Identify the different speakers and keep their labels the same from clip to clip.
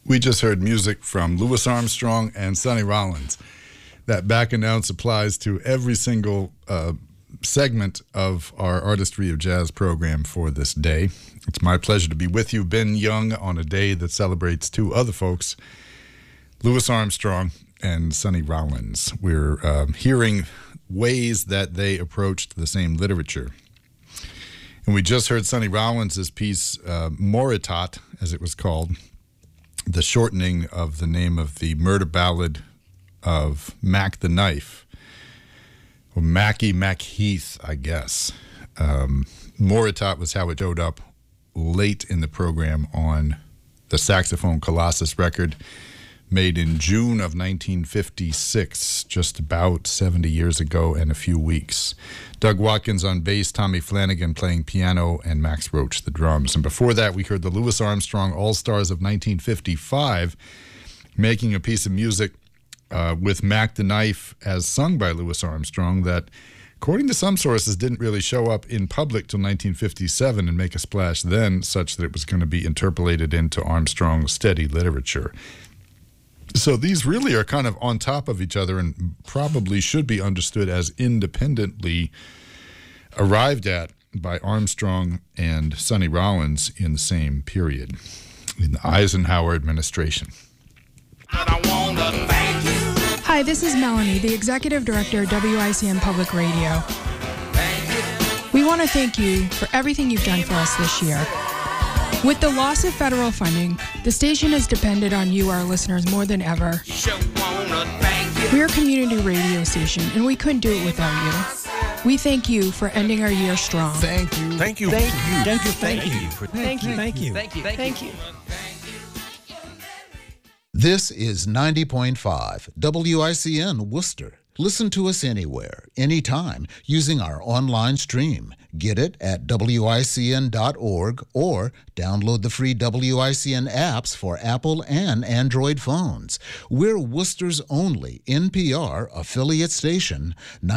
Speaker 1: We just heard music from Louis Armstrong and Sonny Rollins. That back announce applies to every single segment of our Artistry of Jazz program for this day. It's my pleasure to be with you, Ben Young, on a day that celebrates two other folks, Louis Armstrong and Sonny Rollins. We're hearing ways that they approached the same literature. And we just heard Sonny Rollins' piece, Moritat, as it was called, the shortening of the name of the murder ballad of Mac the Knife, or Mackie Macheath, I guess. Moritat was how it showed up late in the program on the Saxophone Colossus record, made in June of 1956, just about 70 years ago and a few weeks. Doug Watkins on bass, Tommy Flanagan playing piano, and Max Roach the drums. And before that, we heard the Louis Armstrong All-Stars of 1955 making a piece of music with Mac the Knife as sung by Louis Armstrong that, according to some sources, didn't really show up in public till 1957 and make a splash then, such that it was going to be interpolated into Armstrong's steady literature. So these really are kind of on top of each other and probably should be understood as independently arrived at by Armstrong and Sonny Rollins in the same period, in the Eisenhower administration.
Speaker 2: Hi, this is Melanie, the Executive Director of WICN Public Radio. We want to thank you for everything you've done for us this year. With the loss of federal funding, the station has depended on you, our listeners, more than ever. We're a community radio station, and we couldn't do it without you. We thank you for ending our year strong.
Speaker 3: Thank you.
Speaker 4: Thank you.
Speaker 3: Thank you.
Speaker 4: Thank you.
Speaker 3: Thank you.
Speaker 4: Thank you.
Speaker 3: Thank you.
Speaker 4: Thank you.
Speaker 2: Thank you.
Speaker 5: This is 90.5 WICN Worcester. Listen to us anywhere, anytime, using our online stream. Get it at WICN.org or download the free WICN apps for Apple and Android phones. We're Worcester's only NPR affiliate station,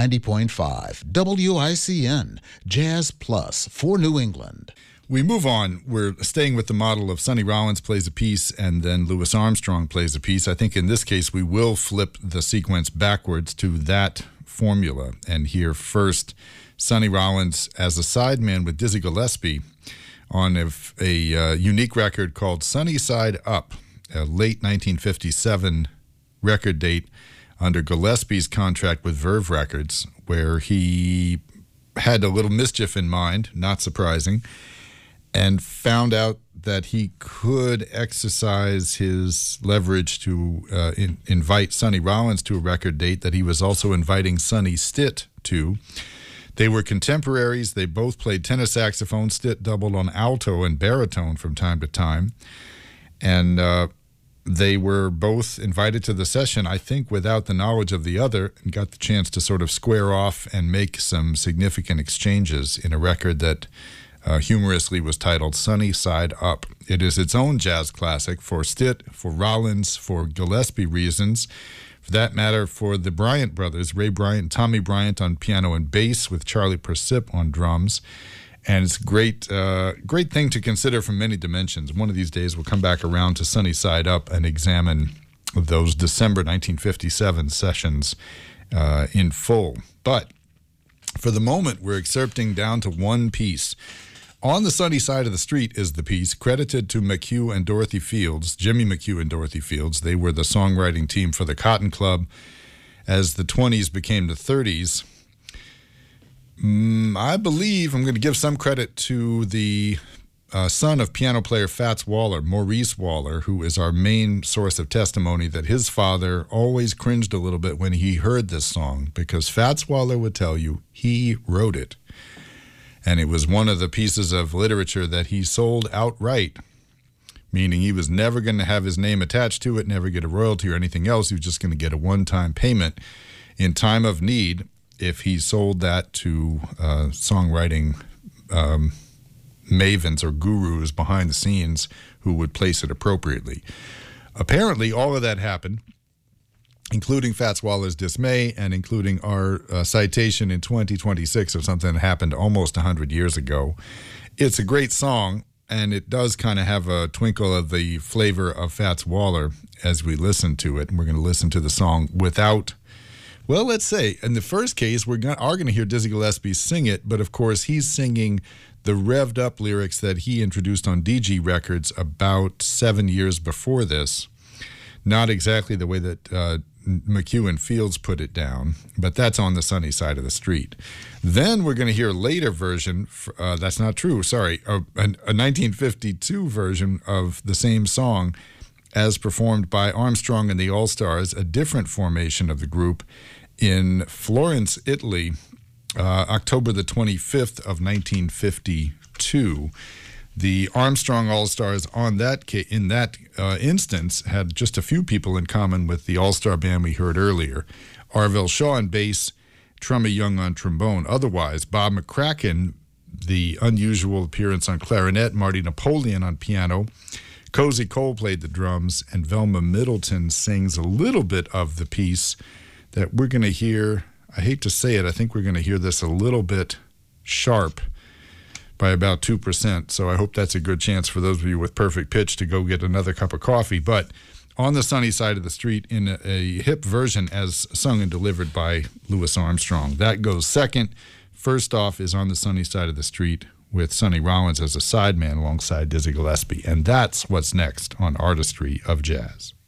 Speaker 5: 90.5 WICN, Jazz Plus for New England.
Speaker 1: We move on. We're staying with the model of Sonny Rollins plays a piece and then Louis Armstrong plays a piece. I think in this case we will flip the sequence backwards to that formula and hear first Sonny Rollins as a sideman with Dizzy Gillespie on a unique record called Sunny Side Up, a late 1957 record date under Gillespie's contract with Verve Records, where he had a little mischief in mind, not surprising, and found out that he could exercise his leverage to invite Sonny Rollins to a record date that he was also inviting Sonny Stitt to. They were contemporaries. They both played tenor saxophone. Stitt doubled on alto and baritone from time to time. And they were both invited to the session, I think, without the knowledge of the other, and got the chance to sort of square off and make some significant exchanges in a record that humorously was titled Sunny Side Up. It is its own jazz classic for Stitt, for Rollins, for Gillespie reasons. For that matter, for the Bryant brothers, Ray Bryant and Tommy Bryant on piano and bass with Charlie Persip on drums. And it's a great thing to consider from many dimensions. One of these days we'll come back around to Sunny Side Up and examine those December 1957 sessions in full. But for the moment, we're excerpting down to one piece. On the Sunny Side of the Street is the piece credited to McHugh and Dorothy Fields, Jimmy McHugh and Dorothy Fields. They were the songwriting team for the Cotton Club as the 20s became the 30s. I believe I'm going to give some credit to the son of piano player Fats Waller, Maurice Waller, who is our main source of testimony that his father always cringed a little bit when he heard this song, because Fats Waller would tell you he wrote it. And it was one of the pieces of literature that he sold outright, meaning he was never going to have his name attached to it, never get a royalty or anything else. He was just going to get a one-time payment in time of need if he sold that to songwriting mavens or gurus behind the scenes who would place it appropriately. Apparently, all of that happened, including Fats Waller's dismay and including our citation in 2026 of something that happened almost 100 years ago. It's a great song. and it does kind of have a twinkle of the flavor of Fats Waller as we listen to it. And we're going to listen to the song without, well, let's say, in the first case, we are going to hear Dizzy Gillespie sing it, but of course he's singing the revved up lyrics that he introduced on DG Records about 7 years before this. Not exactly the way that McHugh and Fields put it down, but that's On the Sunny Side of the Street. Then we're going to hear a later version, that's not true, sorry, a 1952 version of the same song as performed by Armstrong and the All-Stars, a different formation of the group, in Florence, Italy, October the 25th of 1952. The Armstrong All-Stars in that instance had just a few people in common with the All-Star band we heard earlier. Arvell Shaw on bass, Trummy Young on trombone. Otherwise, Bob McCracken, the unusual appearance on clarinet, Marty Napoleon on piano, Cozy Cole played the drums, and Velma Middleton sings a little bit of the piece that we're going to hear. I hate to say it, I think we're going to hear this a little bit sharp by about 2%, so I hope that's a good chance for those of you with perfect pitch to go get another cup of coffee. But On the Sunny Side of the Street in a hip version as sung and delivered by Louis Armstrong. That goes second. First off is On the Sunny Side of the Street with Sonny Rollins as a sideman alongside Dizzy Gillespie. And that's what's next on Artistry of Jazz.